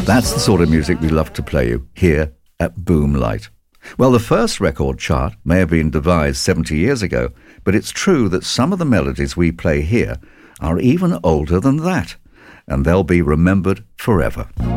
That's the sort of music we love to play you here at Boomlight. Well, the first record chart may have been devised 70 years ago, but it's true that some of the melodies we play here are even older than that, and they'll be remembered forever.